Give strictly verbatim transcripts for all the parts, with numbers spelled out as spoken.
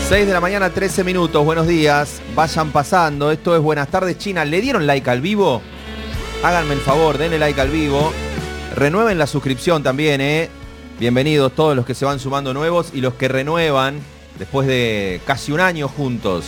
seis de la mañana, trece minutos. Buenos días. Vayan pasando. Esto es Buenas Tardes China. ¿Le dieron like al vivo? Háganme el favor, denle like al vivo. Renueven la suscripción también, ¿eh? Bienvenidos todos los que se van sumando nuevos y los que renuevan después de casi un año juntos.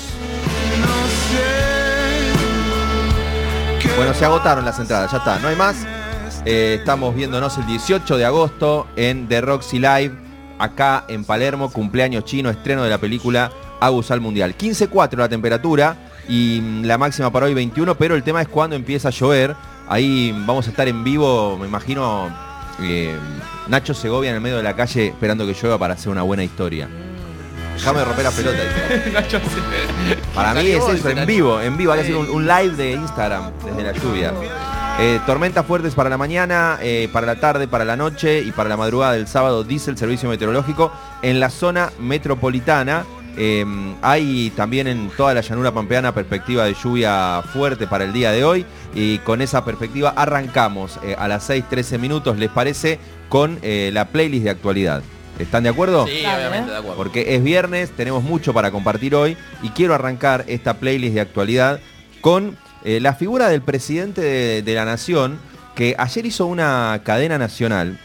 Bueno, se agotaron las entradas, ya está, no hay más. Eh, estamos viéndonos el dieciocho de agosto en The Roxy Live, acá en Palermo, cumpleaños chino, estreno de la película Agus al Mundial. quince cuatro la temperatura y la máxima para hoy veintiuno, pero el tema es cuando empieza a llover. Ahí vamos a estar en vivo, me imagino, eh, Nacho Segovia en el medio de la calle esperando que llueva para hacer una buena historia. Déjame romper la pelota. Nacho, para mí es eso, en vivo, en vivo. Hay que hacer un, un live de Instagram desde la lluvia. Eh, tormentas fuertes para la mañana, eh, para la tarde, para la noche y para la madrugada del sábado, dice el Servicio Meteorológico. En la zona metropolitana eh, hay también en toda la llanura pampeana perspectiva de lluvia fuerte para el día de hoy. Y con esa perspectiva arrancamos eh, a las seis trece minutos, ¿les parece? Con eh, la playlist de actualidad. ¿Están de acuerdo? Sí, obviamente de acuerdo. Porque es viernes, tenemos mucho para compartir hoy y quiero arrancar esta playlist de actualidad con eh, la figura del presidente de, de la Nación, que ayer hizo una cadena nacional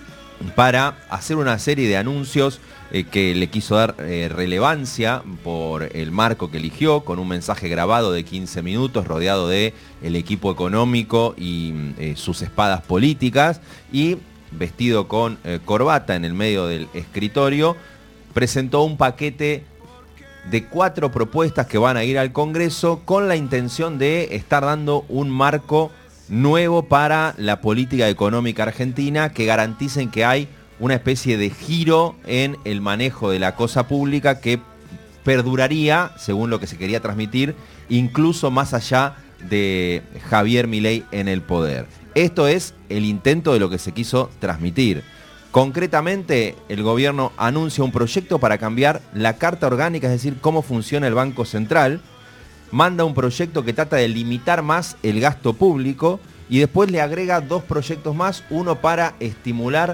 para hacer una serie de anuncios eh, que le quiso dar eh, relevancia por el marco que eligió, con un mensaje grabado de quince minutos rodeado de el equipo económico y eh, sus espadas políticas, y vestido con eh, corbata en el medio del escritorio, presentó un paquete de cuatro propuestas que van a ir al Congreso con la intención de estar dando un marco nuevo para la política económica argentina, que garanticen que hay una especie de giro en el manejo de la cosa pública que perduraría, según lo que se quería transmitir, incluso más allá de Javier Milei en el poder. Esto es el intento de lo que se quiso transmitir. Concretamente, el gobierno anuncia un proyecto para cambiar la Carta Orgánica, es decir, cómo funciona el Banco Central. Manda un proyecto que trata de limitar más el gasto público y después le agrega dos proyectos más, uno para estimular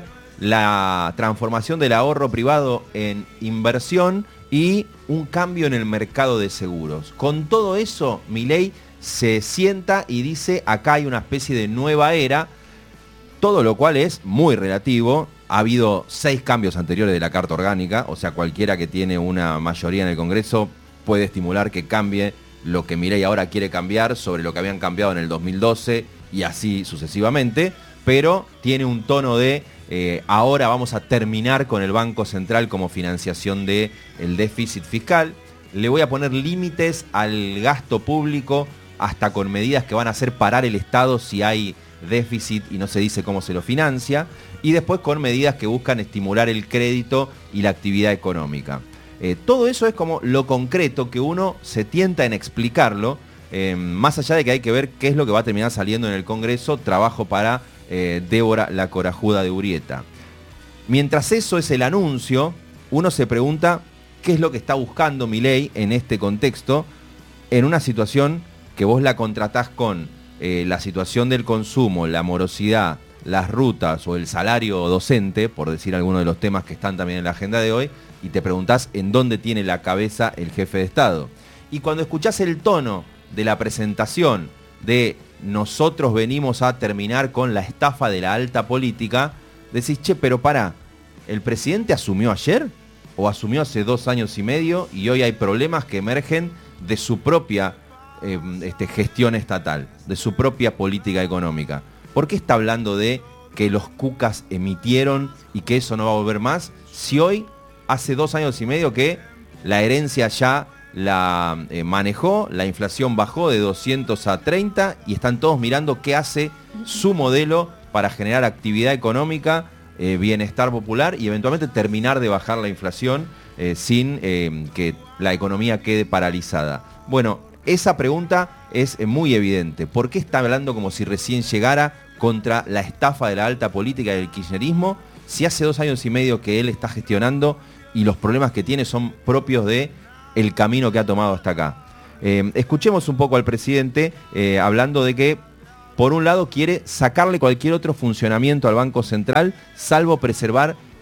la transformación del ahorro privado en inversión y un cambio en el mercado de seguros. Con todo eso, Milei se sienta y dice: acá hay una especie de nueva era, todo lo cual es muy relativo. Ha habido seis cambios anteriores de la Carta Orgánica, o sea, cualquiera que tiene una mayoría en el Congreso puede estimular que cambie lo que Milei ahora quiere cambiar sobre lo que habían cambiado en el dos mil doce y así sucesivamente, pero tiene un tono de eh, ahora vamos a terminar con el Banco Central como financiación del déficit fiscal. Le voy a poner límites al gasto público, hasta con medidas que van a hacer parar el Estado si hay déficit y no se dice cómo se lo financia, y después con medidas que buscan estimular el crédito y la actividad económica. Eh, todo eso es como lo concreto que uno se tienta en explicarlo, eh, más allá de que hay que ver qué es lo que va a terminar saliendo en el Congreso, trabajo para eh, Débora la Corajuda de Urrieta. Mientras eso es el anuncio, uno se pregunta qué es lo que está buscando Milei en este contexto, en una situación que vos la contratás con eh, la situación del consumo, la morosidad, las rutas o el salario docente, por decir algunos de los temas que están también en la agenda de hoy, y te preguntás en dónde tiene la cabeza el jefe de Estado. Y cuando escuchás el tono de la presentación de nosotros venimos a terminar con la estafa de la alta política, decís, che, pero pará, ¿el presidente asumió ayer o asumió hace dos años y medio y hoy hay problemas que emergen de su propia Eh, este, gestión estatal, de su propia política económica? ¿Por qué está hablando de que los cucas emitieron y que eso no va a volver más, si hoy hace dos años y medio que la herencia ya la eh, manejó, la inflación bajó de doscientos a treinta y están todos mirando qué hace su modelo para generar actividad económica, eh, bienestar popular y eventualmente terminar de bajar la inflación eh, sin eh, que la economía quede paralizada? Bueno, esa pregunta es muy evidente. ¿Por qué está hablando como si recién llegara contra la estafa de la alta política del kirchnerismo, si hace dos años y medio que él está gestionando y los problemas que tiene son propios de el camino que ha tomado hasta acá? Eh, escuchemos un poco al presidente eh, hablando de que, por un lado, quiere sacarle cualquier otro funcionamiento al Banco Central, salvo preservar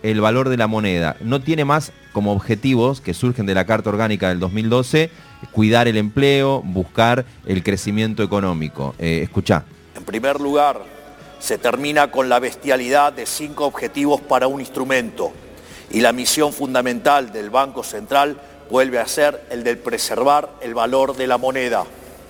el valor de la moneda. No tiene más como objetivos que surgen de la Carta Orgánica del dos mil doce, cuidar el empleo, buscar el crecimiento económico. Eh, escuchá. En primer lugar, se termina con la bestialidad de cinco objetivos para un instrumento y la misión fundamental del Banco Central vuelve a ser el de preservar el valor de la moneda.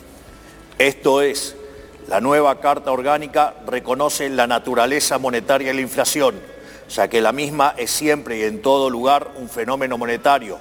Esto es, la nueva Carta Orgánica reconoce la naturaleza monetaria de la inflación, ya que la misma es siempre y en todo lugar un fenómeno monetario.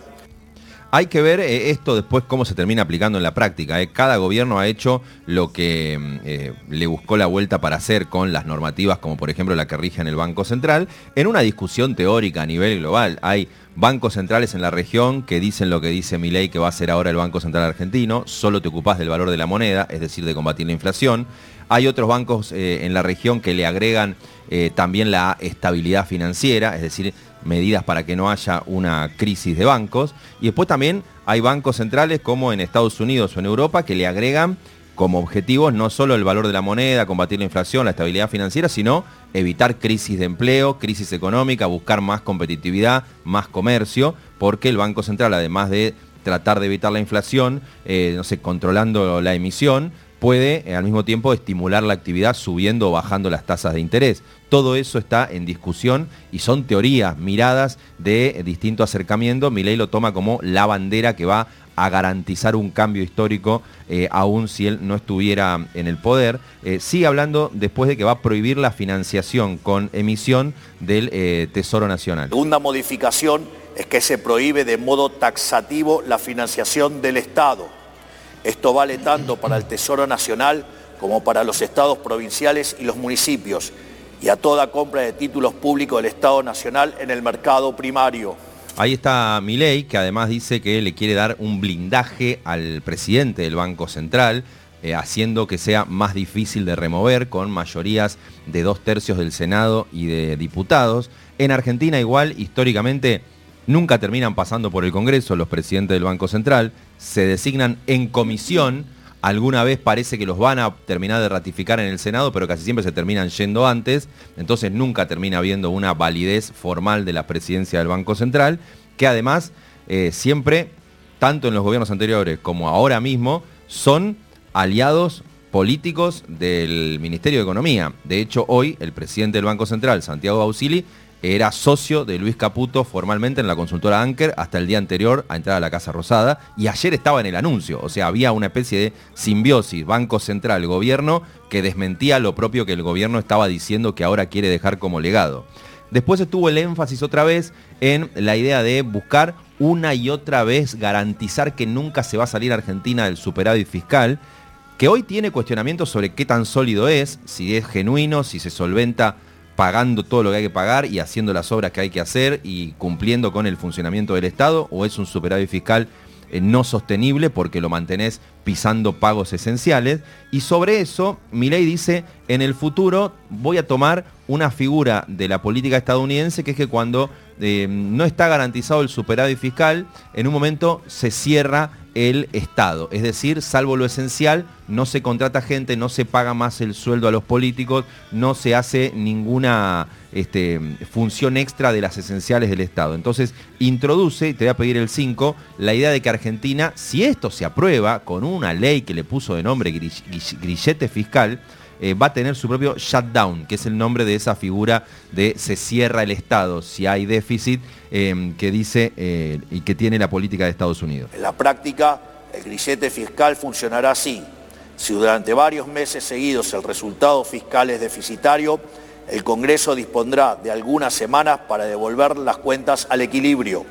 Hay que ver eh, esto después cómo se termina aplicando en la práctica. Eh. Cada gobierno ha hecho lo que eh, le buscó la vuelta para hacer con las normativas, como por ejemplo la que rige en el Banco Central, en una discusión teórica a nivel global. Hay bancos centrales en la región que dicen lo que dice Milei que va a hacer ahora el Banco Central argentino, solo te ocupás del valor de la moneda, es decir, de combatir la inflación. Hay otros bancos eh, en la región que le agregan eh, también la estabilidad financiera, es decir, medidas para que no haya una crisis de bancos. Y después también hay bancos centrales como en Estados Unidos o en Europa que le agregan como objetivos no solo el valor de la moneda, combatir la inflación, la estabilidad financiera, sino evitar crisis de empleo, crisis económica, buscar más competitividad, más comercio, porque el Banco Central, además de tratar de evitar la inflación, eh, no sé, controlando la emisión, puede eh, al mismo tiempo estimular la actividad subiendo o bajando las tasas de interés. Todo eso está en discusión y son teorías, miradas de distinto acercamiento. Milei lo toma como la bandera que va a garantizar un cambio histórico, eh, aún si él no estuviera en el poder. Eh, sigue hablando después de que va a prohibir la financiación con emisión del eh, Tesoro Nacional. La segunda modificación es que se prohíbe de modo taxativo la financiación del Estado. Esto vale tanto para el Tesoro Nacional como para los estados provinciales y los municipios, y a toda compra de títulos públicos del Estado Nacional en el mercado primario. Ahí está Milei, que además dice que le quiere dar un blindaje al presidente del Banco Central, eh, haciendo que sea más difícil de remover con mayorías de dos tercios del Senado y de diputados. En Argentina igual, históricamente, nunca terminan pasando por el Congreso los presidentes del Banco Central, se designan en comisión. Alguna vez parece que los van a terminar de ratificar en el Senado, pero casi siempre se terminan yendo antes, entonces nunca termina habiendo una validez formal de la presidencia del Banco Central, que además eh, siempre, tanto en los gobiernos anteriores como ahora mismo, son aliados políticos del Ministerio de Economía. De hecho, hoy el presidente del Banco Central, Santiago Bausili, era socio de Luis Caputo formalmente en la consultora Anker hasta el día anterior a entrar a la Casa Rosada, y ayer estaba en el anuncio. O sea, había una especie de simbiosis Banco Central-Gobierno que desmentía lo propio que el gobierno estaba diciendo que ahora quiere dejar como legado. Después estuvo el énfasis otra vez en la idea de buscar una y otra vez garantizar que nunca se va a salir Argentina del superávit fiscal, que hoy tiene cuestionamientos sobre qué tan sólido es, si es genuino, si se solventa pagando todo lo que hay que pagar y haciendo las obras que hay que hacer y cumpliendo con el funcionamiento del Estado, o es un superávit fiscal eh, no sostenible porque lo mantenés pisando pagos esenciales. Y sobre eso, Milei dice, en el futuro voy a tomar una figura de la política estadounidense, que es que cuando eh, no está garantizado el superávit fiscal, en un momento se cierra el Estado, es decir, salvo lo esencial, no se contrata gente, no se paga más el sueldo a los políticos, no se hace ninguna este, función extra de las esenciales del Estado. Entonces introduce, y te voy a pedir el cinco, la idea de que Argentina, si esto se aprueba con una ley que le puso de nombre grillete fiscal, Eh, va a tener su propio shutdown, que es el nombre de esa figura de se cierra el Estado si hay déficit, eh, que dice eh, y que tiene la política de Estados Unidos. En la práctica, el grillete fiscal funcionará así. Si durante varios meses seguidos el resultado fiscal es deficitario, el Congreso dispondrá de algunas semanas para devolver las cuentas al equilibrio.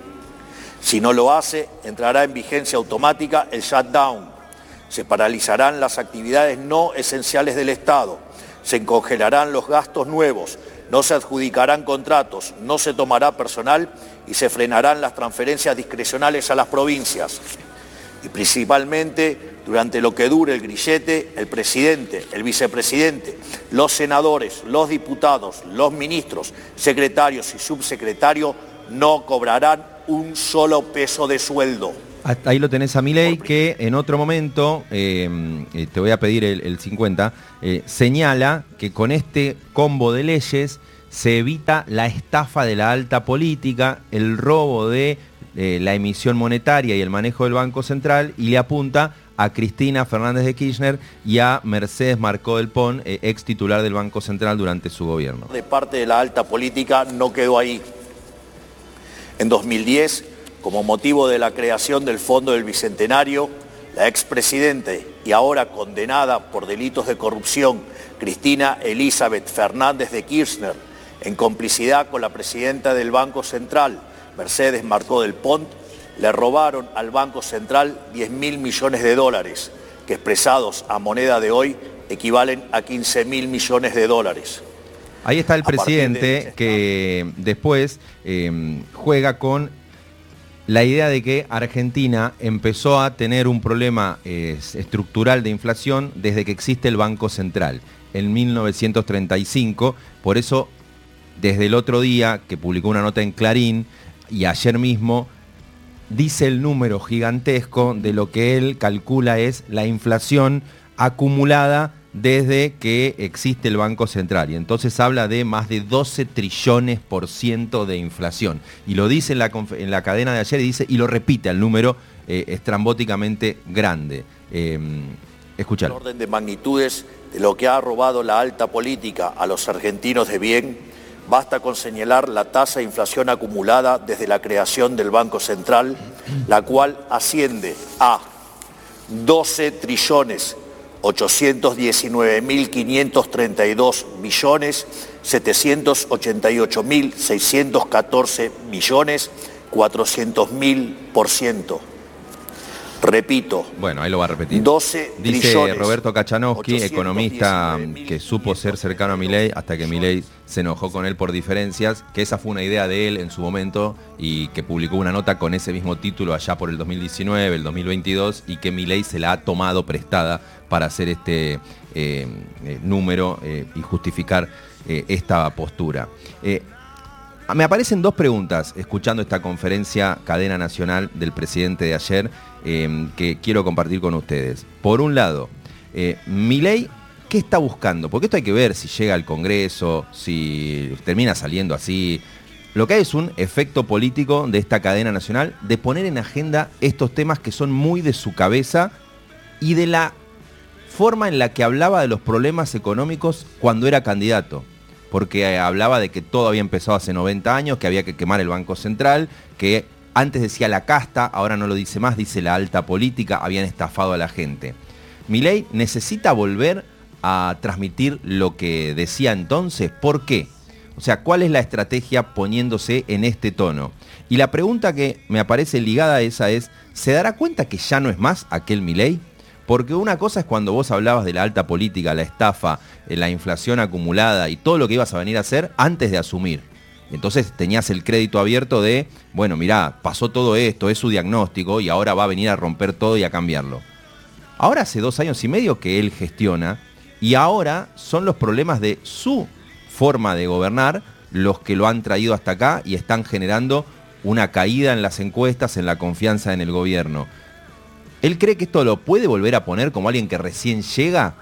Si no lo hace, entrará en vigencia automática el shutdown. Se paralizarán las actividades no esenciales del Estado, se congelarán los gastos nuevos, no se adjudicarán contratos, no se tomará personal y se frenarán las transferencias discrecionales a las provincias. Y principalmente, durante lo que dure el grillete, el presidente, el vicepresidente, los senadores, los diputados, los ministros, secretarios y subsecretarios no cobrarán un solo peso de sueldo. Ahí lo tenés a Milei, que en otro momento, eh, te voy a pedir el, el cincuenta, eh, señala que con este combo de leyes se evita la estafa de la alta política, el robo de eh, la emisión monetaria y el manejo del Banco Central, y le apunta a Cristina Fernández de Kirchner y a Mercedes Marcó del Pon, eh, ex titular del Banco Central durante su gobierno. De parte de la alta política no quedó ahí. En dos mil diez, como motivo de la creación del Fondo del Bicentenario, la expresidente y ahora condenada por delitos de corrupción, Cristina Elizabeth Fernández de Kirchner, en complicidad con la presidenta del Banco Central, Mercedes Marcó del Pont, le robaron al Banco Central diez mil millones de dólares, que expresados a moneda de hoy equivalen a quince mil millones de dólares. Ahí está el presidente de... que después eh, juega con la idea de que Argentina empezó a tener un problema eh, estructural de inflación desde que existe el Banco Central, en mil novecientos treinta y cinco. Por eso, desde el otro día que publicó una nota en Clarín y ayer mismo, dice el número gigantesco de lo que él calcula es la inflación acumulada desde que existe el Banco Central. Y entonces habla de más de doce trillones por ciento de inflación. Y lo dice en la, en la cadena de ayer y dice, y lo repite al número eh, estrambóticamente grande. Eh, escuchalo. El orden de magnitudes de lo que ha robado la alta política a los argentinos de bien, basta con señalar la tasa de inflación acumulada desde la creación del Banco Central, la cual asciende a doce trillones ochocientos diecinueve mil quinientos treinta y dos millones setecientos ochenta y ocho mil seiscientos catorce millones cuatrocientos mil por ciento. Repito. Bueno, ahí lo va a repetir. doce Dice trillones, Roberto Kachanowski, economista que supo ser cercano a Milei hasta que Milei se enojó con él por diferencias, que esa fue una idea de él en su momento y que publicó una nota con ese mismo título allá por el dos mil diecinueve, el dos mil veintidós, y que Milei se la ha tomado prestada para hacer este eh, eh, número eh, y justificar eh, esta postura. Eh, Me aparecen dos preguntas escuchando esta conferencia cadena nacional del presidente de ayer eh, que quiero compartir con ustedes. Por un lado, eh, Milei, ¿qué está buscando? Porque esto hay que ver si llega al Congreso, si termina saliendo así. Lo que hay es un efecto político de esta cadena nacional de poner en agenda estos temas que son muy de su cabeza y de la forma en la que hablaba de los problemas económicos cuando era candidato. Porque hablaba de que todo había empezado hace noventa años, que había que quemar el Banco Central, que antes decía la casta, ahora no lo dice más, dice la alta política, habían estafado a la gente. Milei necesita volver a transmitir lo que decía entonces, ¿por qué? O sea, ¿cuál es la estrategia poniéndose en este tono? Y la pregunta que me aparece ligada a esa es, ¿se dará cuenta que ya no es más aquel Milei? Porque una cosa es cuando vos hablabas de la alta política, la estafa, la inflación acumulada y todo lo que ibas a venir a hacer antes de asumir. Entonces tenías el crédito abierto de, bueno, mirá, pasó todo esto, es su diagnóstico y ahora va a venir a romper todo y a cambiarlo. Ahora hace dos años y medio que él gestiona y ahora son los problemas de su forma de gobernar los que lo han traído hasta acá y están generando una caída en las encuestas, en la confianza en el gobierno. ¿Él cree que esto lo puede volver a poner como alguien que recién llega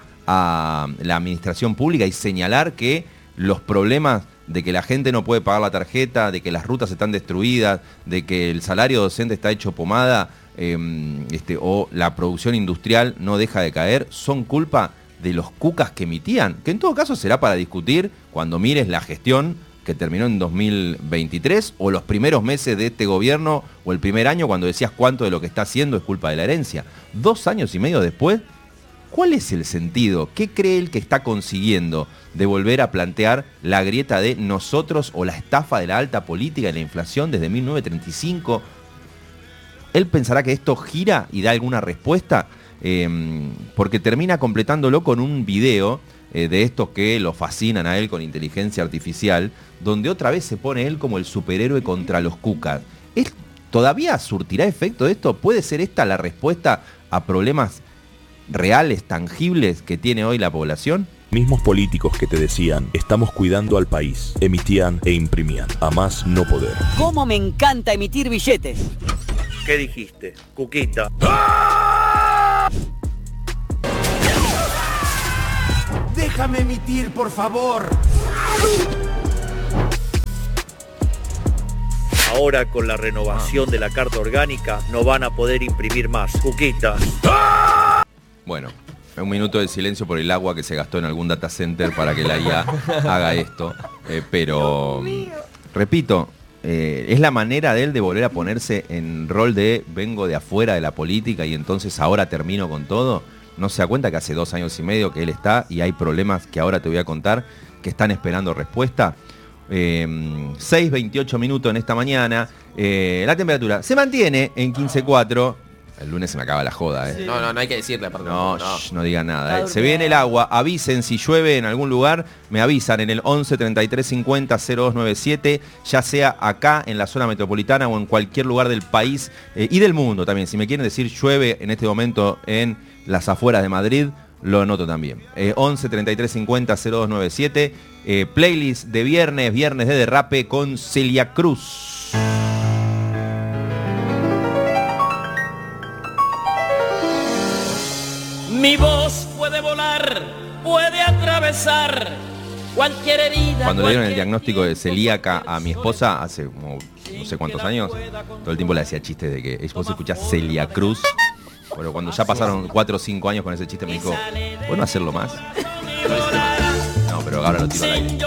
a la administración pública y señalar que los problemas de que la gente no puede pagar la tarjeta, de que las rutas están destruidas, de que el salario docente está hecho pomada eh, este, o la producción industrial no deja de caer, son culpa de los cucas que emitían? Que en todo caso será para discutir cuando mires la gestión que terminó en dos mil veintitrés, o los primeros meses de este gobierno, o el primer año cuando decías cuánto de lo que está haciendo es culpa de la herencia. Dos años y medio después, ¿cuál es el sentido? ¿Qué cree él que está consiguiendo de volver a plantear la grieta de nosotros o la estafa de la alta política y la inflación desde mil novecientos treinta y cinco? ¿Él pensará que esto gira y da alguna respuesta? Eh, porque termina completándolo con un video eh, de estos que lo fascinan a él con inteligencia artificial, donde otra vez se pone él como el superhéroe contra los cucas. ¿Es, ¿Todavía surtirá efecto esto? ¿Puede ser esta la respuesta a problemas reales, tangibles que tiene hoy la población? Mismos políticos que te decían, estamos cuidando al país, emitían e imprimían, a más no poder. ¿Cómo me encanta emitir billetes? ¿Qué dijiste, Cuquita? ¡Déjame emitir, por favor! Ahora con la renovación de la Carta Orgánica no van a poder imprimir más. Cuquita. Bueno, un minuto de silencio por el agua que se gastó en algún data center para que la I A haga esto. Eh, pero, repito, eh, es la manera de él de volver a ponerse en rol de vengo de afuera de la política y entonces ahora termino con todo. No se da cuenta que hace dos años y medio que él está y hay problemas que ahora te voy a contar que están esperando respuesta. Eh, seis veintiocho minutos en esta mañana. Eh, la temperatura se mantiene en quince cuatro. El lunes se me acaba la joda, ¿eh? Sí. No, no, no hay que decirle. Aparte, no, no, shh, no digan nada, ¿eh? Se viene el agua. Avisen si llueve en algún lugar. Me avisan en el once treinta y tres cincuenta cero dos noventa y siete, ya sea acá en la zona metropolitana o en cualquier lugar del país eh, y del mundo también. Si me quieren decir llueve en este momento en las afueras de Madrid, lo noto también. Eh, once treinta y tres cincuenta cero dos noventa y siete. Eh, playlist de viernes, viernes de derrape con Celia Cruz. Mi voz puede volar, puede atravesar cualquier herida. Cuando le dieron el diagnóstico de celíaca a mi esposa hace como no sé cuántos años, todo el tiempo le hacía chistes de que vos escuchás Celia Cruz. Pero cuando ya pasaron cuatro o cinco años con ese chiste me dijo, ¿puedo hacerlo más? No, pero ahora lo tiro al aire.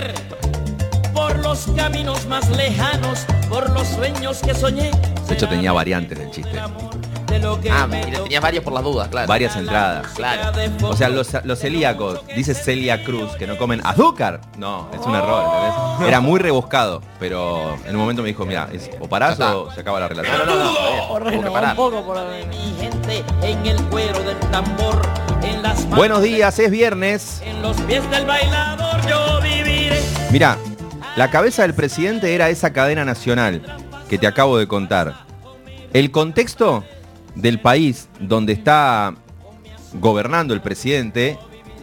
Por los caminos más lejanos, por los sueños que soñé. De hecho tenía variantes del chiste. Ah, y tenías varios por las dudas, claro. Varias entradas. Claro. O sea, los, los celíacos, dice Celia Cruz, que no comen azúcar. No, es un error, ¿entendés? Era muy rebuscado, pero en un momento me dijo, mira, es, o parás o se acaba la relación. No, no, no, no, no, no un poco por mi gente en el cuero del tambor, en las Buenos días, es viernes. En los pies del bailador yo viviré. Mirá, la cabeza del presidente era esa cadena nacional que te acabo de contar. El contexto del país donde está gobernando el presidente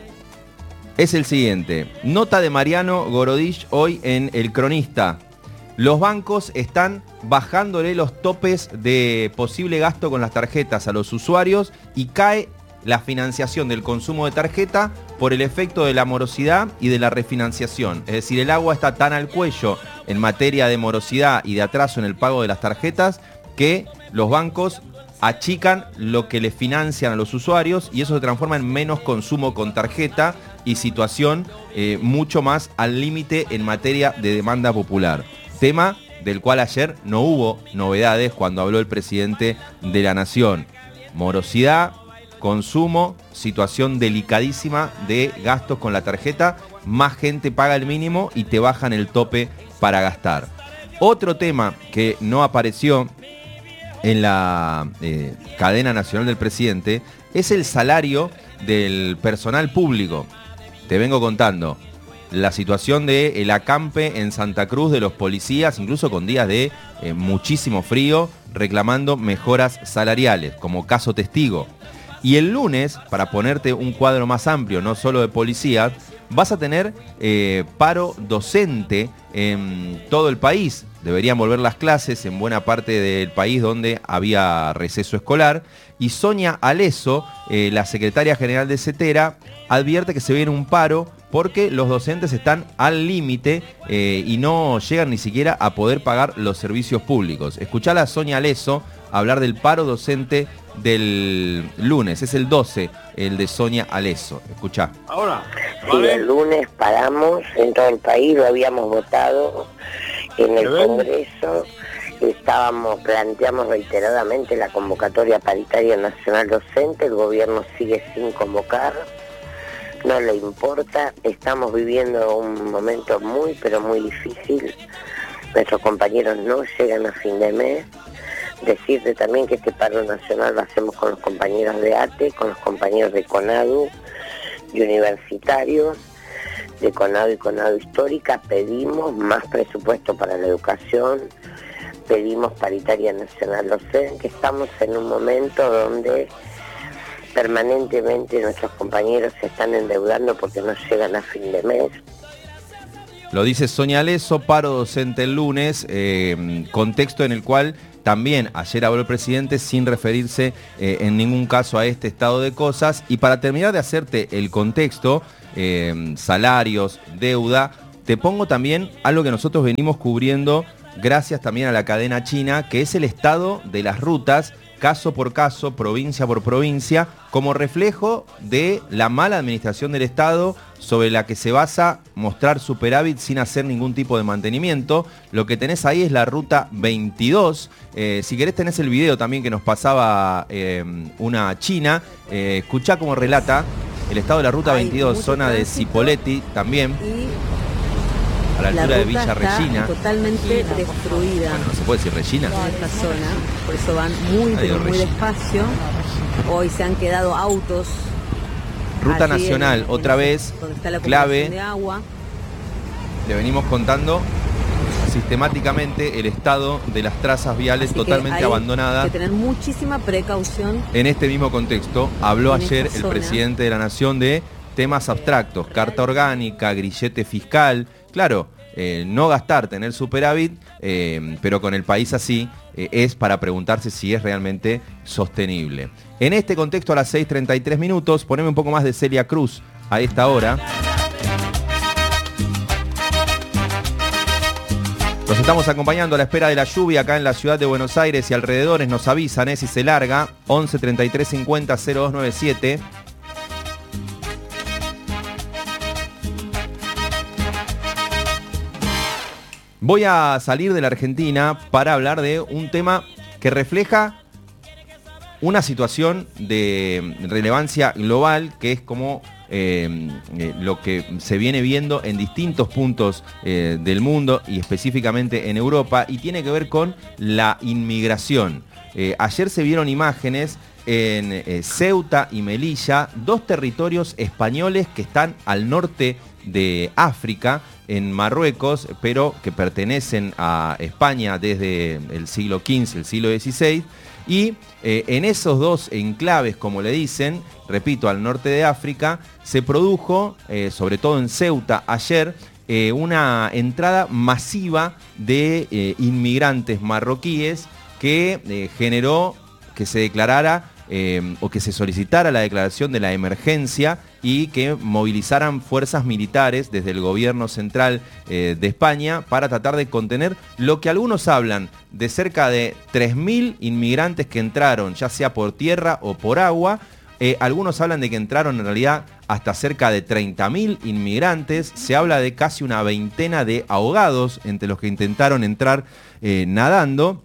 es el siguiente. Nota de Mariano Gorodich hoy en El Cronista. Los bancos están bajándole los topes de posible gasto con las tarjetas a los usuarios y cae la financiación del consumo de tarjeta por el efecto de la morosidad y de la refinanciación. Es decir, el agua está tan al cuello en materia de morosidad y de atraso en el pago de las tarjetas que los bancos achican lo que le financian a los usuarios y eso se transforma en menos consumo con tarjeta y situación eh, mucho más al límite en materia de demanda popular. Tema del cual ayer no hubo novedades cuando habló el presidente de la Nación. Morosidad, consumo, situación delicadísima de gastos con la tarjeta, más gente paga el mínimo y te bajan el tope para gastar. Otro tema que no apareció en la eh, cadena nacional del presidente es el salario del personal público. Te vengo contando la situación del acampe en Santa Cruz de los policías, incluso con días de eh, muchísimo frío, reclamando mejoras salariales, como caso testigo. Y el lunes, para ponerte un cuadro más amplio, no solo de policías, vas a tener eh, paro docente en todo el país. Deberían volver las clases en buena parte del país donde había receso escolar. Y Sonia Aleso, eh, la secretaria general de CETERA, advierte que se viene un paro porque los docentes están al límite eh, y no llegan ni siquiera a poder pagar los servicios públicos. Escuchala a Sonia Aleso hablar del paro docente del lunes. Es el doce, el de Sonia Aleso. Escuchá. Ahora, sí, el lunes paramos en todo el país, lo habíamos votado en el Congreso, estábamos, planteamos reiteradamente la convocatoria paritaria nacional docente, el gobierno sigue sin convocar, no le importa, estamos viviendo un momento muy pero muy difícil, nuestros compañeros no llegan a fin de mes. Decirte también que este paro nacional lo hacemos con los compañeros de ATE, con los compañeros de CONADU y universitarios, de CONADU y CONADU Histórica. Pedimos más presupuesto para la educación, pedimos paritaria nacional docente. Estamos en un momento donde permanentemente nuestros compañeros se están endeudando porque no llegan a fin de mes. Lo dice Sonia Aleso, paro docente el lunes, eh, contexto en el cual también ayer habló el presidente sin referirse eh, en ningún caso a este estado de cosas. Y para terminar de hacerte el contexto, eh, salarios, deuda, te pongo también algo que nosotros venimos cubriendo gracias también a la cadena china, que es el estado de las rutas, caso por caso, provincia por provincia, como reflejo de la mala administración del Estado sobre la que se basa mostrar superávit sin hacer ningún tipo de mantenimiento. Lo que tenés ahí es la ruta veintidós. Eh, si querés tenés el video también que nos pasaba eh, una china. Eh, escuchá cómo relata el estado de la ruta veintidós, zona de Cipolletti también. A la altura la de Villa Regina. Totalmente destruida. Bueno, no se puede decir Regina. En esta zona, por eso van muy, pero muy Regina. despacio. Hoy se han quedado autos. Ruta nacional, en, otra en vez, donde está la clave. De agua. Le venimos contando sistemáticamente el estado de las trazas viales. Así totalmente abandonadas. Hay que tener muchísima precaución. En este mismo contexto, habló ayer el zona. presidente de la Nación de temas abstractos, carta orgánica, grillete fiscal. Claro, eh, no gastar, tener superávit, eh, pero con el país así, eh, es para preguntarse si es realmente sostenible. En este contexto, a las seis treinta y tres minutos, poneme un poco más de Celia Cruz a esta hora. Nos estamos acompañando a la espera de la lluvia acá en la ciudad de Buenos Aires y alrededores. Nos avisan eh, si se larga. once treinta y tres cincuenta cero dos noventa y siete. Voy a salir de la Argentina para hablar de un tema que refleja una situación de relevancia global, que es como eh, eh, lo que se viene viendo en distintos puntos eh, del mundo y específicamente en Europa, y tiene que ver con la inmigración. Eh, ayer se vieron imágenes en eh, Ceuta y Melilla, dos territorios españoles que están al norte de África, en Marruecos, pero que pertenecen a España desde el siglo quince, el siglo dieciséis, y eh, en esos dos enclaves, como le dicen, repito, al norte de África, se produjo, eh, sobre todo en Ceuta ayer, eh, una entrada masiva de eh, inmigrantes marroquíes que eh, generó que se declarara eh, o que se solicitara la declaración de la emergencia y que movilizaran fuerzas militares desde el gobierno central eh, de España para tratar de contener lo que algunos hablan de cerca de tres mil inmigrantes que entraron, ya sea por tierra o por agua. Eh, algunos hablan de que entraron en realidad hasta cerca de treinta mil inmigrantes. Se habla de casi una veintena de ahogados entre los que intentaron entrar eh, nadando.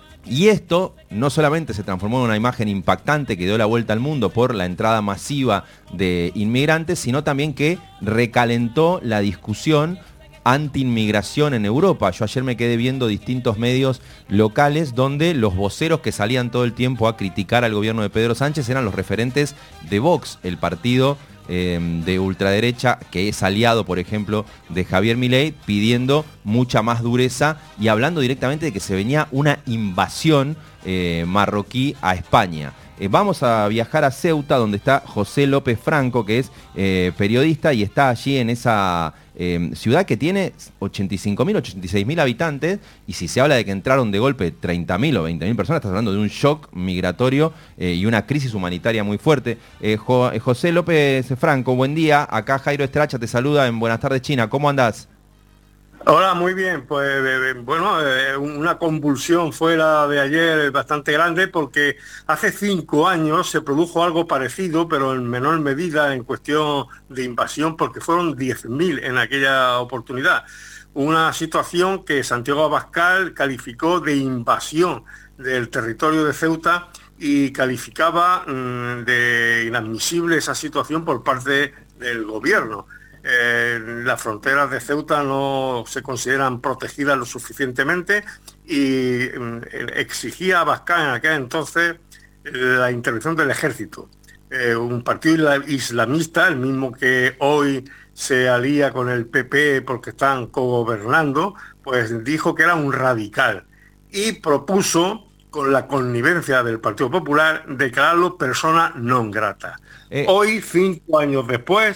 Y esto no solamente se transformó en una imagen impactante que dio la vuelta al mundo por la entrada masiva de inmigrantes, sino también que recalentó la discusión anti-inmigración en Europa. Yo ayer me quedé viendo distintos medios locales donde los voceros que salían todo el tiempo a criticar al gobierno de Pedro Sánchez eran los referentes de Vox, el partido eh, de ultraderecha que es aliado, por ejemplo, de Javier Milei, pidiendo mucha más dureza y hablando directamente de que se venía una invasión eh, marroquí a España. Eh, vamos a viajar a Ceuta, donde está José López Franco, que es eh, periodista y está allí en esa eh, ciudad que tiene ochenta y cinco mil, ochenta y seis mil habitantes, y si se habla de que entraron de golpe treinta mil o veinte mil personas, estás hablando de un shock migratorio eh, y una crisis humanitaria muy fuerte. Eh, Jo- eh, José López Franco, buen día. Acá Jairo Estracha te saluda en Buenas tardes China. ¿Cómo andás? Hola, muy bien. Pues eh, bueno, eh, una convulsión fue la de ayer bastante grande porque hace cinco años se produjo algo parecido, pero en menor medida en cuestión de invasión, porque fueron diez mil en aquella oportunidad. Una situación que Santiago Abascal calificó de invasión del territorio de Ceuta y calificaba mmm, de inadmisible esa situación por parte del gobierno. Eh, las fronteras de Ceuta no se consideran protegidas lo suficientemente y eh, exigía a Abascal en aquel entonces eh, la intervención del ejército. Eh, un partido islamista, el mismo que hoy se alía con el P P porque están cogobernando, pues dijo que era un radical y propuso, con la connivencia del Partido Popular, declararlo persona non grata. Eh. Hoy, cinco años después,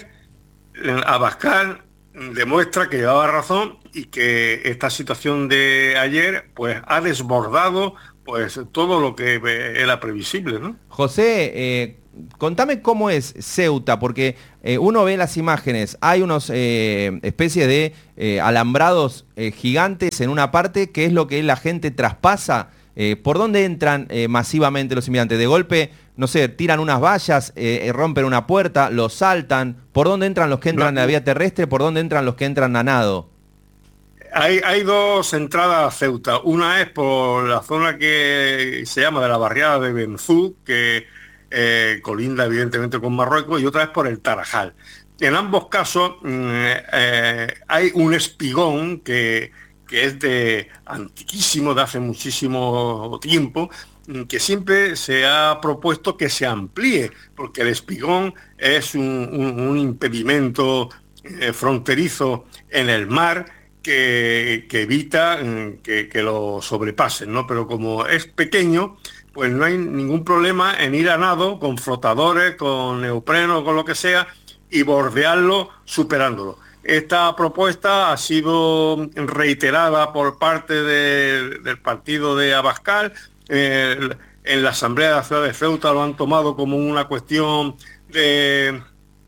Abascal demuestra que llevaba razón y que esta situación de ayer pues ha desbordado pues todo lo que era previsible, ¿no? José, eh, contame cómo es Ceuta, porque eh, uno ve las imágenes, hay unos eh, especies de eh, alambrados eh, gigantes en una parte, que es lo que la gente traspasa. Eh, ¿Por dónde entran eh, masivamente los inmigrantes? De golpe, no sé, tiran unas vallas, eh, rompen una puerta, los saltan. ¿Por dónde entran los que entran no, a la vía terrestre? ¿Por dónde entran los que entran a nado? Hay, hay dos entradas a Ceuta. Una es por la zona que se llama de la barriada de Benzú, que eh, colinda evidentemente con Marruecos, y otra es por el Tarajal. En ambos casos eh, eh, hay un espigón que, que es de antiquísimo, de hace muchísimo tiempo, que siempre se ha propuesto que se amplíe, porque el espigón es un, un, un impedimento eh, fronterizo en el mar, Que, que evita que, que lo sobrepasen, ¿no? Pero como es pequeño, pues no hay ningún problema en ir a nado con flotadores, con neopreno, con lo que sea, y bordearlo superándolo. Esta propuesta ha sido reiterada por parte de, del partido de Abascal. Eh, en la Asamblea de la Ciudad de Ceuta lo han tomado como una cuestión de,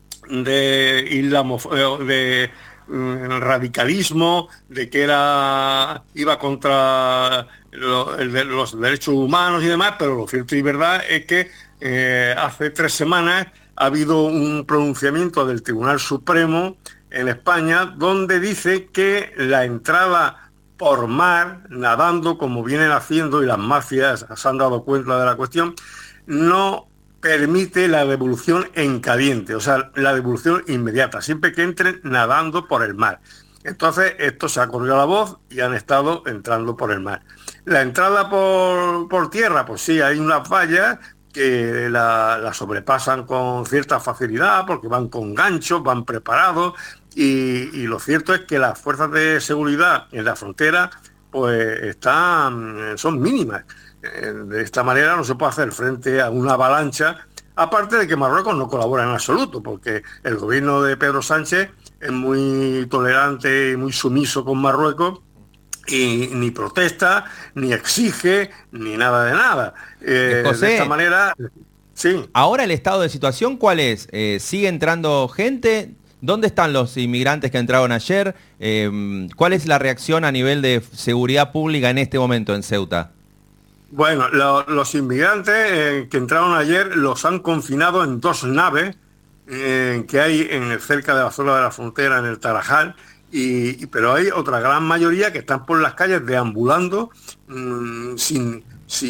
de islamofobia, de radicalismo, de que era iba contra lo, el, los derechos humanos y demás, pero lo cierto y verdad es que eh, hace tres semanas ha habido un pronunciamiento del Tribunal Supremo en España donde dice que la entrada por mar, nadando como vienen haciendo, y las mafias se han dado cuenta de la cuestión, no permite la devolución en caliente, o sea, la devolución inmediata, siempre que entren nadando por el mar. Entonces, esto se ha corrido la voz y han estado entrando por el mar. La entrada por, por tierra, pues sí, hay unas vallas que la, la sobrepasan con cierta facilidad, porque van con ganchos, van preparados, y, y lo cierto es que las fuerzas de seguridad en la frontera, pues están, son mínimas. De esta manera no se puede hacer frente a una avalancha, aparte de que Marruecos no colabora en absoluto, porque el gobierno de Pedro Sánchez es muy tolerante y muy sumiso con Marruecos, y ni protesta, ni exige, ni nada de nada. Eh, José, de esta manera, sí. Ahora el estado de situación, ¿cuál es? Eh, ¿Sigue entrando gente? ¿Dónde están los inmigrantes que entraron ayer? Eh, ¿Cuál es la reacción a nivel de seguridad pública en este momento en Ceuta? Bueno, lo, los inmigrantes eh, que entraron ayer los han confinado en dos naves eh, que hay en el, cerca de la zona de la frontera, en el Tarajal, y, y, pero hay otra gran mayoría que están por las calles deambulando mmm, sin,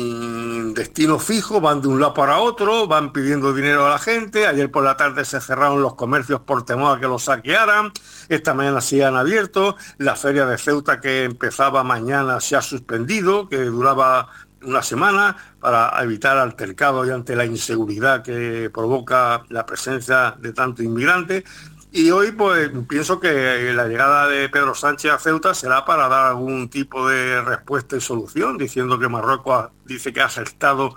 sin destino fijo, van de un lado para otro, van pidiendo dinero a la gente. Ayer por la tarde se cerraron los comercios por temor a que los saquearan, esta mañana sí han abierto, la feria de Ceuta que empezaba mañana se ha suspendido, que duraba una semana, para evitar altercados y ante la inseguridad que provoca la presencia de tantos inmigrantes. Y hoy pues pienso que la llegada de Pedro Sánchez a Ceuta será para dar algún tipo de respuesta y solución, diciendo que Marruecos dice que ha aceptado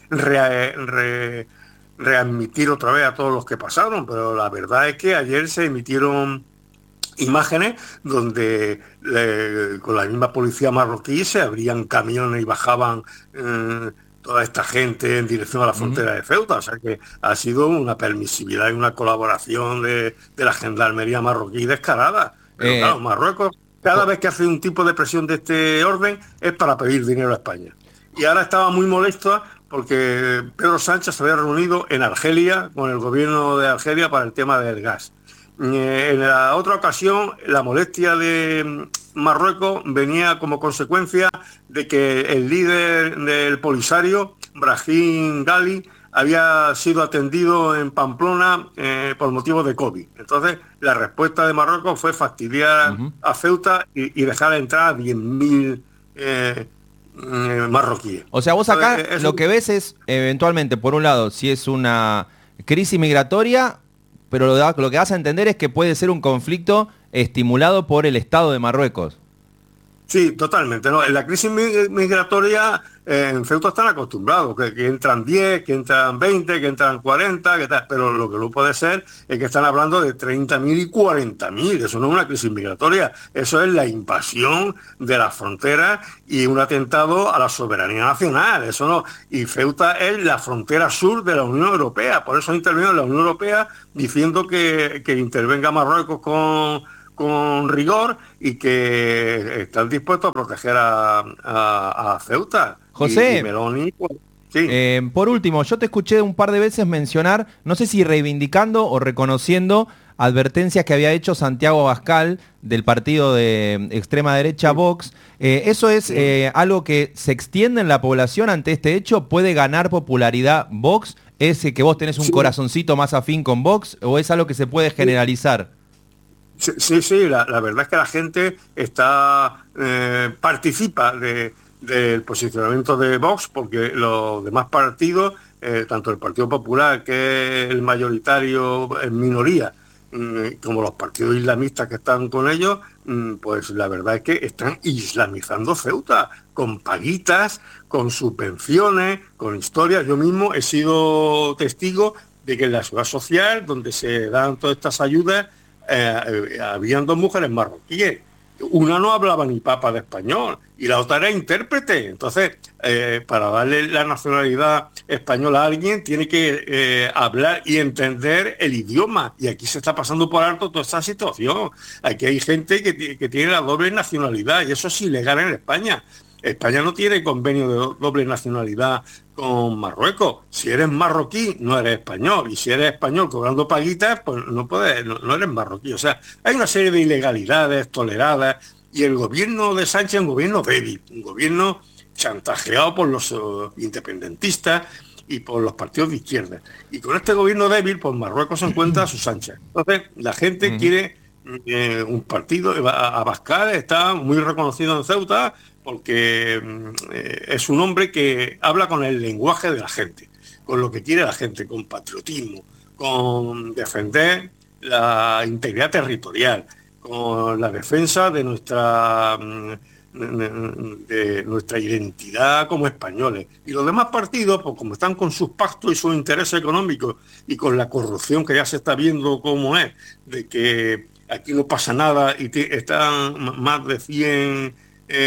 re, re, readmitir otra vez a todos los que pasaron, pero la verdad es que ayer se emitieron imágenes donde eh, con la misma policía marroquí se abrían camiones y bajaban eh, toda esta gente en dirección a la frontera uh-huh. de Ceuta. O sea que ha sido una permisividad y una colaboración de, de la gendarmería marroquí descarada. Pero eh, claro, Marruecos, cada vez que hace un tipo de presión de este orden es para pedir dinero a España. Y ahora estaba muy molesto porque Pedro Sánchez se había reunido en Argelia con el gobierno de Argelia para el tema del gas. En la otra ocasión, la molestia de Marruecos venía como consecuencia de que el líder del Polisario, Brahim Ghali, había sido atendido en Pamplona eh, por motivos de COVID. Entonces, la respuesta de Marruecos fue fastidiar uh-huh. a Ceuta y, y dejar entrar a diez mil eh, eh, marroquíes. O sea, vos acá Entonces, lo un... que ves es, eventualmente, por un lado, si es una crisis migratoria, pero lo, da, lo que vas a entender es que puede ser un conflicto estimulado por el Estado de Marruecos. Sí, totalmente, ¿no? La crisis migratoria eh, en Ceuta están acostumbrados, que, que entran diez, que entran veinte, que entran cuarenta, que tal, pero lo que no puede ser es que están hablando de treinta mil y cuarenta mil, eso no es una crisis migratoria, eso es la invasión de las fronteras y un atentado a la soberanía nacional, eso no, y Ceuta es la frontera sur de la Unión Europea, por eso ha intervenido la Unión Europea diciendo que, que intervenga Marruecos con, con rigor y que están dispuestos a proteger a, a, a Ceuta. José, y, y Meloni, pues, sí. eh, por último, yo te escuché un par de veces mencionar, no sé si reivindicando o reconociendo advertencias que había hecho Santiago Abascal del partido de extrema derecha Vox. Eh, ¿Eso es eh, algo que se extiende en la población ante este hecho? ¿Puede ganar popularidad Vox? ¿Es que vos tenés un sí. corazoncito más afín con Vox o es algo que se puede generalizar? Sí, sí, sí la, la verdad es que la gente está eh, participa de, del posicionamiento de Vox porque los demás partidos, eh, tanto el Partido Popular, que es el mayoritario en minoría, como los partidos islamistas que están con ellos, pues la verdad es que están islamizando Ceuta, con paguitas, con subvenciones, con historias. Yo mismo he sido testigo de que en la ciudad social, donde se dan todas estas ayudas, eh, habían dos mujeres marroquíes. Una no hablaba ni papa de español y la otra era intérprete. Entonces, eh, para darle la nacionalidad española a alguien, tiene que eh, hablar y entender el idioma. Y aquí se está pasando por alto toda esta situación. Aquí hay gente que, que tiene la doble nacionalidad y eso es ilegal en España. España no tiene convenio de doble nacionalidad con Marruecos. Si eres marroquí, no eres español. Y si eres español cobrando paguitas, pues no puedes, no, no eres marroquí. O sea, hay una serie de ilegalidades toleradas y el gobierno de Sánchez es un gobierno débil, un gobierno chantajeado por los uh, independentistas y por los partidos de izquierda. Y con este gobierno débil, pues Marruecos se encuentra a sus anchas. Entonces, la gente uh-huh. quiere eh, un partido. Abascal está muy reconocido en Ceuta porque eh, es un hombre que habla con el lenguaje de la gente, con lo que quiere la gente, con patriotismo, con defender la integridad territorial, con la defensa de nuestra, de nuestra identidad como españoles. Y los demás partidos, pues como están con sus pactos y sus intereses económicos y con la corrupción que ya se está viendo cómo es, de que aquí no pasa nada y te, están más de cien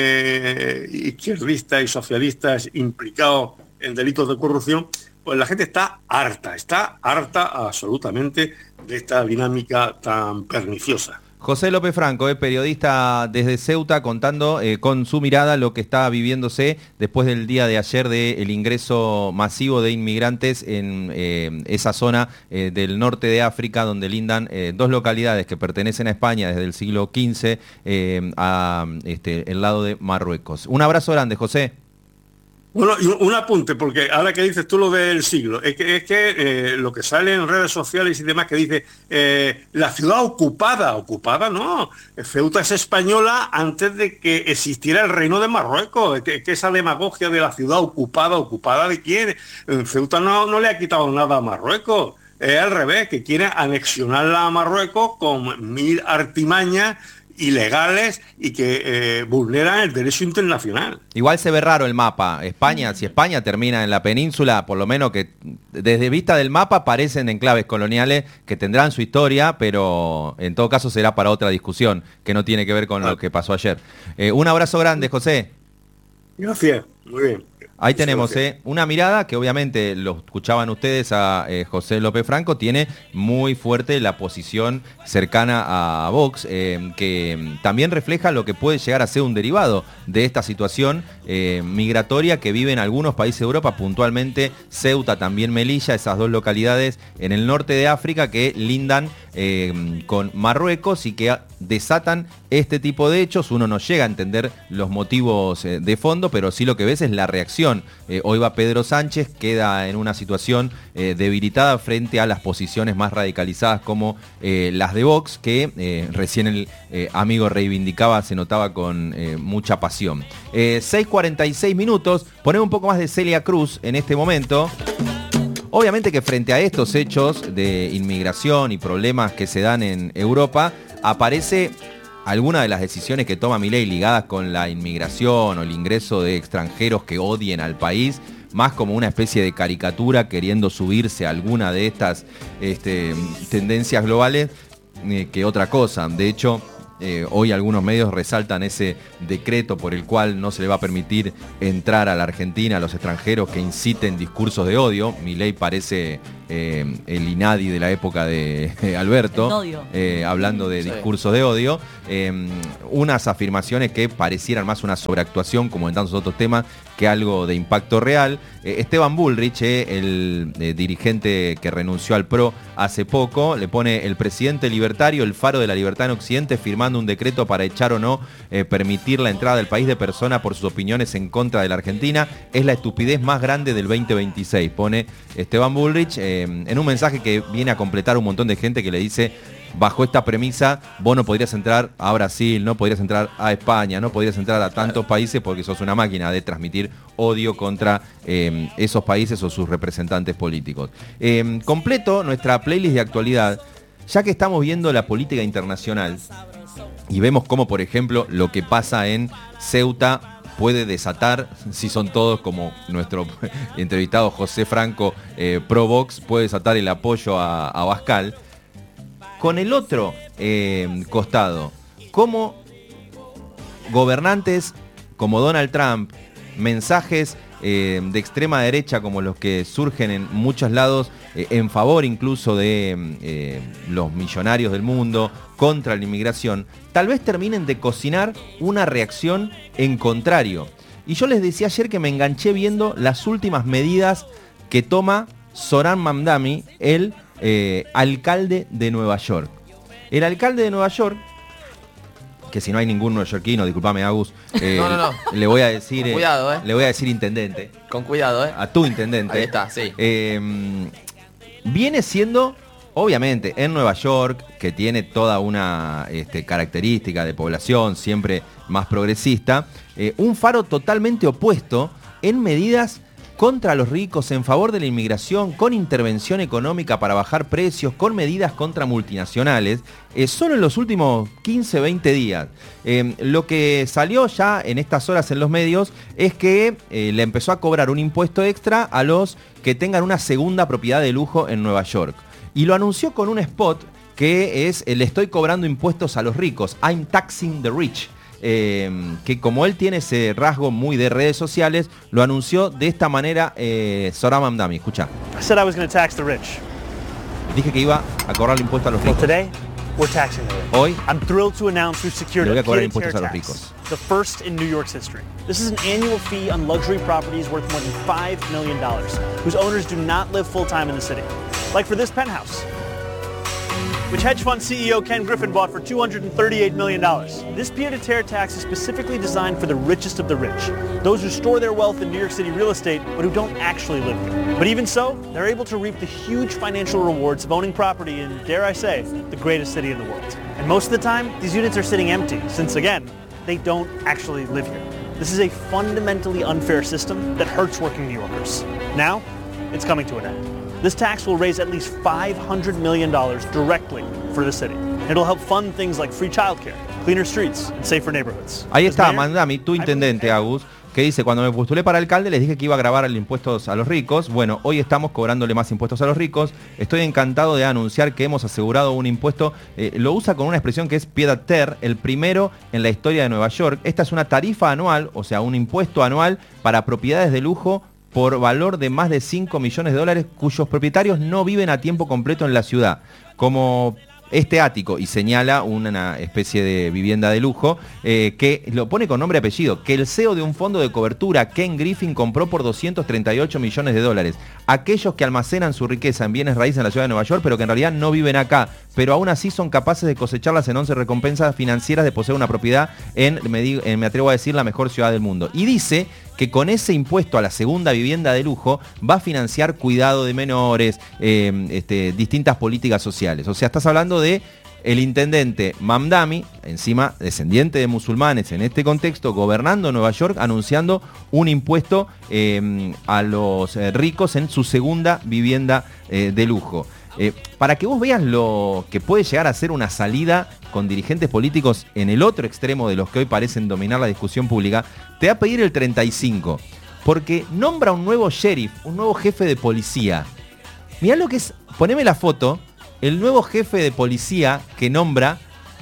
eh, izquierdistas y socialistas implicados en delitos de corrupción, pues la gente está harta, está harta absolutamente de esta dinámica tan perniciosa. José López Franco, eh, periodista desde Ceuta, contando eh, con su mirada lo que está viviéndose después del día de ayer del ingreso masivo de inmigrantes en eh, esa zona eh, del norte de África, donde lindan eh, dos localidades que pertenecen a España desde el siglo quince eh, a este, el lado de Marruecos. Un abrazo grande, José. Bueno, y un apunte, porque ahora que dices tú lo del siglo, es que, es que eh, lo que sale en redes sociales y demás que dice eh, la ciudad ocupada, ocupada no, Ceuta es española antes de que existiera el reino de Marruecos, que, que esa demagogia de la ciudad ocupada, ocupada de quién, Ceuta no, no le ha quitado nada a Marruecos, es al revés, que quiere anexionarla a Marruecos con mil artimañas ilegales y que eh, vulneran el derecho internacional. Igual se ve raro el mapa. España, si España termina en la península, por lo menos que desde vista del mapa parecen enclaves coloniales que tendrán su historia, pero en todo caso será para otra discusión que no tiene que ver con ah. lo que pasó ayer. Eh, un abrazo grande, José. Gracias, muy bien. Ahí tenemos eh, una mirada que obviamente lo escuchaban ustedes a eh, José López Franco, tiene muy fuerte la posición cercana a Vox, eh, que también refleja lo que puede llegar a ser un derivado de esta situación eh, migratoria que viven algunos países de Europa, puntualmente Ceuta, también Melilla, esas dos localidades en el norte de África que lindan eh, con Marruecos y que desatan este tipo de hechos. Uno no llega a entender los motivos eh, de fondo, pero sí lo que ves es la reacción. Eh, hoy va Pedro Sánchez, queda en una situación eh, debilitada frente a las posiciones más radicalizadas como eh, las de Vox, que eh, recién el eh, amigo reivindicaba, se notaba con eh, mucha pasión. Eh, seis cuarenta y seis minutos, ponemos un poco más de Celia Cruz en este momento. Obviamente que frente a estos hechos de inmigración y problemas que se dan en Europa, aparece algunas de las decisiones que toma Milei ligadas con la inmigración o el ingreso de extranjeros que odien al país, más como una especie de caricatura queriendo subirse a alguna de estas este, tendencias globales eh, que otra cosa. De hecho, Eh, hoy algunos medios resaltan ese decreto por el cual no se le va a permitir entrar a la Argentina a los extranjeros que inciten discursos de odio. Milei parece eh, el INADI de la época de eh, Alberto, eh, hablando de sí. discursos de odio. Eh, unas afirmaciones que parecieran más una sobreactuación, como en tantos otros temas, que algo de impacto real. Eh, Esteban Bullrich, eh, el eh, dirigente que renunció al P R O hace poco, le pone: el presidente libertario, el faro de la libertad en Occidente, firmando un decreto para echar o no eh, permitir la entrada del país de personas por sus opiniones en contra de la Argentina. Es la estupidez más grande del veinte veintiséis, pone Esteban Bullrich, eh, en un mensaje que viene a completar un montón de gente que le dice: bajo esta premisa, vos no podrías entrar a Brasil, no podrías entrar a España, no podrías entrar a tantos países porque sos una máquina de transmitir odio contra eh, esos países o sus representantes políticos. Eh, completo nuestra playlist de actualidad, ya que estamos viendo la política internacional y vemos cómo, por ejemplo, lo que pasa en Ceuta puede desatar, si son todos como nuestro entrevistado José Franco, eh, pro Vox, puede desatar el apoyo a, a Abascal. Con el otro eh, costado, como gobernantes como Donald Trump, mensajes eh, de extrema derecha como los que surgen en muchos lados, eh, en favor incluso de eh, los millonarios del mundo, contra la inmigración, tal vez terminen de cocinar una reacción en contrario. Y yo les decía ayer que me enganché viendo las últimas medidas que toma Zohran Mamdani, el Eh, alcalde de Nueva York. El alcalde de Nueva York, que si no hay ningún neoyorquino, disculpame Agus, eh, no, no, no. le voy a decir, Con cuidado, eh. le voy a decir intendente. Con cuidado, eh. A tu intendente. Ahí está, sí. Eh, viene siendo, obviamente, en Nueva York, que tiene toda una este, característica de población siempre más progresista, eh, un faro totalmente opuesto en medidas contra los ricos, en favor de la inmigración, con intervención económica para bajar precios, con medidas contra multinacionales, eh, solo en los últimos quince, veinte días. Eh, lo que salió ya en estas horas en los medios es que eh, le empezó a cobrar un impuesto extra a los que tengan una segunda propiedad de lujo en Nueva York. Y lo anunció con un spot que es: le estoy cobrando impuestos a los ricos, I'm taxing the rich. Eh, que como él tiene ese rasgo muy de redes sociales, lo anunció de esta manera eh, Zohran Mamdani. Escucha. I said I was going to tax the rich. Dije que iba a cobrar el impuesto a los ricos. Well, today we're taxing the rich. Hoy I'm thrilled to announce we've secured le voy a a cobrar pied-à-terre impuestos a los tax, ricos. the first in New York's history. This is an annual fee on luxury properties worth more than five million dollars, whose owners do not live full-time in the city. Like for this penthouse, which hedge fund C E O Ken Griffin bought for two hundred thirty-eight million dollars. This pied-à-terre tax is specifically designed for the richest of the rich, those who store their wealth in New York City real estate but who don't actually live here. But even so, they're able to reap the huge financial rewards of owning property in, dare I say, the greatest city in the world. And most of the time, these units are sitting empty, since again, they don't actually live here. This is a fundamentally unfair system that hurts working New Yorkers. Now, it's coming to an end. This tax will raise at least five hundred million dollars directly for the city. It'll help fund things like free childcare, cleaner streets, and safer neighborhoods. Ahí está Mamdani, tu intendente, Agus, que dice: cuando me postulé para alcalde les dije que iba a grabar el impuestos a los ricos. Bueno, hoy estamos cobrándole más impuestos a los ricos. Estoy encantado de anunciar que hemos asegurado un impuesto, eh, lo usa con una expresión que es pied-à-terre, el primero en la historia de Nueva York. Esta es una tarifa anual, o sea, un impuesto anual para propiedades de lujo por valor de más de cinco millones de dólares cuyos propietarios no viven a tiempo completo en la ciudad. Como este ático, y señala una especie de vivienda de lujo, eh, que lo pone con nombre y apellido, que el C E O de un fondo de cobertura, Ken Griffin, compró por doscientos treinta y ocho millones de dólares. Aquellos que almacenan su riqueza en bienes raíces en la ciudad de Nueva York, pero que en realidad no viven acá, pero aún así son capaces de cosecharlas en once recompensas financieras de poseer una propiedad en, me, digo, en, me atrevo a decir, la mejor ciudad del mundo. Y dice que con ese impuesto a la segunda vivienda de lujo va a financiar cuidado de menores, eh, este, distintas políticas sociales. O sea, estás hablando de el intendente Mamdani, encima descendiente de musulmanes en este contexto, gobernando Nueva York, anunciando un impuesto eh, a los eh, ricos en su segunda vivienda eh, de lujo. Eh, para que vos veas lo que puede llegar a ser una salida con dirigentes políticos en el otro extremo de los que hoy parecen dominar la discusión pública, te va a pedir el treinta y cinco, porque nombra un nuevo sheriff, un nuevo jefe de policía. Mirá lo que es, poneme la foto, el nuevo jefe de policía que nombra,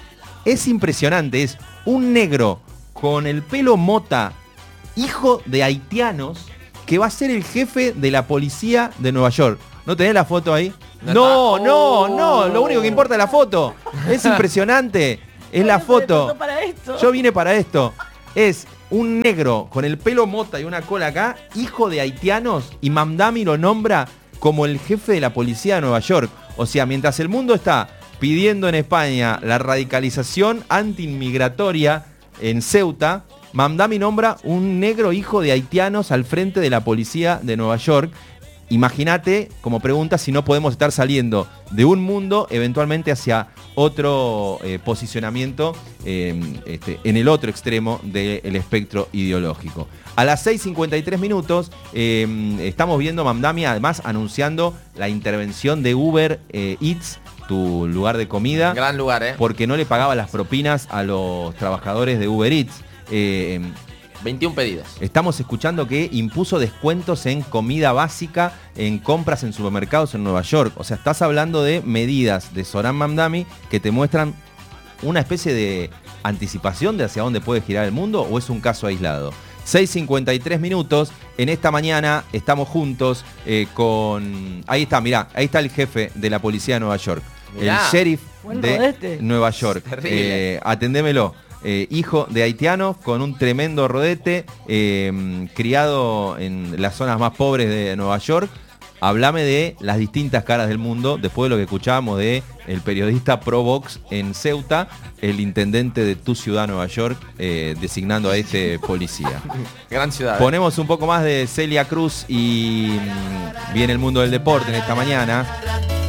es impresionante, es un negro con el pelo mota, hijo de haitianos, que va a ser el jefe de la policía de Nueva York. ¿No tenés la foto ahí? No, no, no, lo único que importa es la foto. Es impresionante, es la foto. Yo vine para esto. Es un negro con el pelo mota y una cola acá, hijo de haitianos, y Mamdani lo nombra como el jefe de la policía de Nueva York. O sea, mientras el mundo está pidiendo en España la radicalización anti-inmigratoria en Ceuta, Mamdani nombra un negro hijo de haitianos al frente de la policía de Nueva York. Imagínate, como pregunta, si no podemos estar saliendo de un mundo eventualmente hacia otro eh, posicionamiento eh, este, en el otro extremo del espectro ideológico. A las seis cincuenta y tres minutos eh, estamos viendo Mamdani además anunciando la intervención de Uber eh, Eats, tu lugar de comida. Gran lugar, ¿eh? Porque no le pagaba las propinas a los trabajadores de Uber Eats. Eh, veintiún pedidos. Estamos escuchando que impuso descuentos en comida básica, en compras en supermercados en Nueva York. O sea, estás hablando de medidas de Zoran Mamdani que te muestran una especie de anticipación de hacia dónde puede girar el mundo, o es un caso aislado. seis cincuenta y tres minutos. En esta mañana estamos juntos eh, con... Ahí está, mirá, ahí está el jefe de la policía de Nueva York. Mirá, el sheriff de rodete. Nueva York. Eh, atendémelo. Eh, hijo de haitianos con un tremendo rodete, eh, criado en las zonas más pobres de Nueva York. Háblame de las distintas caras del mundo, después de lo que escuchábamos de el periodista pro Vox en Ceuta, el intendente de tu ciudad, Nueva York, eh, designando a este policía. Gran ciudad. Ponemos un poco más de Celia Cruz y mm, viene el mundo del deporte en esta mañana.